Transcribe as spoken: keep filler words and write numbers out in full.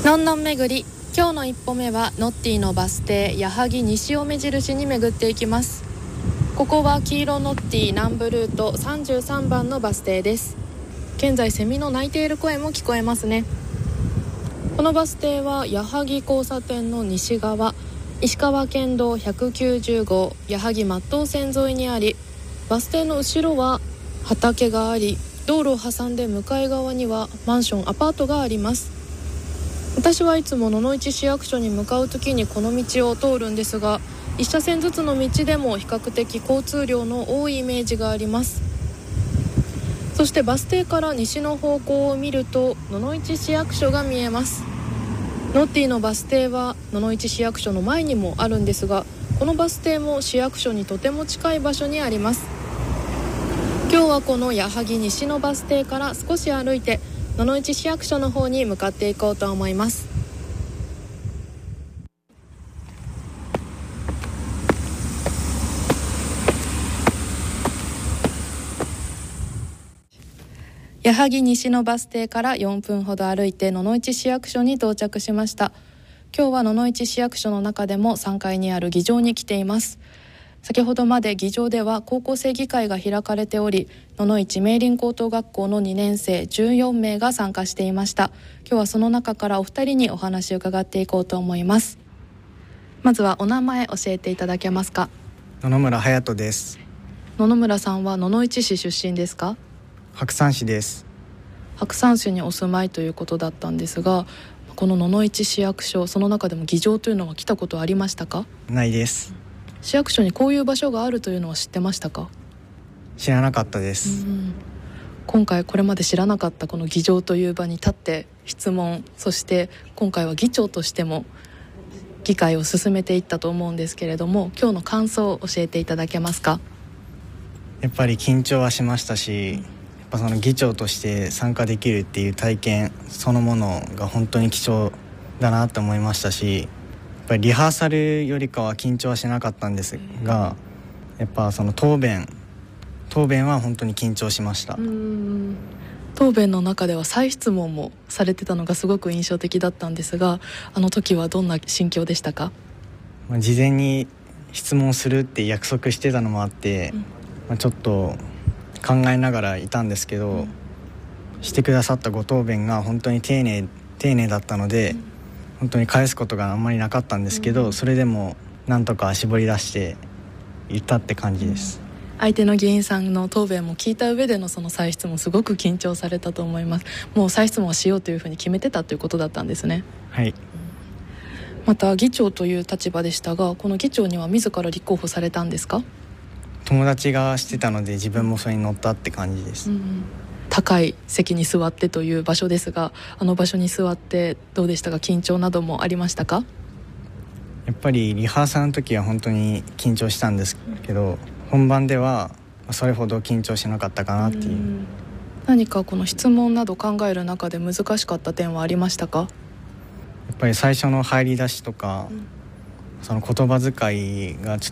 のんのん巡り、今日の一歩目はノッティのバス停矢作西を目印に巡っていきます。ここは黄色ノッティ南部ルートさんじゅうさんばんのバス停です。現在セミの鳴いている声も聞こえますね。このバス停は矢作交差点の西側、石川県道ひゃくきゅうじゅうごう矢作松東線沿いにあり、バス停の後ろは畑があり、道路を挟んで向かい側にはマンションアパートがあります。私はいつも野々市市役所に向かうときにこの道を通るんですが、一車線ずつの道でも比較的交通量の多いイメージがあります。そしてバス停から西の方向を見ると野々市市役所が見えます。ノッティのバス停は野々市市役所の前にもあるんですが、このバス停も市役所にとても近い場所にあります。今日はこの矢作西のバス停から少し歩いて野々市市役所の方に向かっていこうと思います。矢作西のバス停からよんぷんほど歩いて野々市市役所に到着しました。今日は野々市市役所の中でもさんがいにある議場に来ています。先ほどまで議場では高校生議会が開かれており、野々市明林高等学校のにねんせいじゅうよんめいが参加していました。今日はその中からお二人にお話を伺っていこうと思います。まずはお名前教えていただけますか？ 野々村隼人です。 野々村さんは野々市市出身ですか？ 白山市です。 白山市にお住まいということだったんですが、この野々市市役所、その中でも議場というのは来たことありましたか？ ないです。 市役所にこういう場所があるというのは知ってましたか？ 知らなかったです。 うん、今回これまで知らなかったこの議場という場に立って質問、そして今回は議長としても議会を進めていったと思うんですけれども、今日の感想を教えていただけますか？ やっぱり緊張はしましたし、やっぱその議長として参加できるっていう体験そのものが本当に貴重だなと思いましたし、やっぱりリハーサルよりかは緊張はしなかったんですが、やっぱその答弁答弁は本当に緊張しました。 うーん、答弁の中では再質問もされてたのがすごく印象的だったんですが、あの時はどんな心境でしたか？ まあ、事前に質問するって約束してたのもあって、うんまあ、ちょっと考えながらいたんですけど、うん、してくださったご答弁が本当に丁寧丁寧だったので、うん本当に返すことがあんまりなかったんですけど、うん、それでもなんとか絞り出して言ったって感じです、 うん、相手の議員さんの答弁も聞いた上でのその再質問、すごく緊張されたと思います。もう再質問をしようというふうに決めてたということだったんですね。 はい。 また議長という立場でしたが、この議長には自ら立候補されたんですか？ 友達がしてたので自分もそれに乗ったって感じです、 うん高い席に座ってという場所ですが、あの場所に座ってどうでしたか？緊張などもありましたか？ やっぱりリハーサルの時は本当に緊張したんですけど、本番ではそれほど緊張しなかったかなっていう。う何かこの質問など考える中で難しかった点はありましたか？ やっぱり最初の入り出しとか、うん、その言葉遣いがちょっ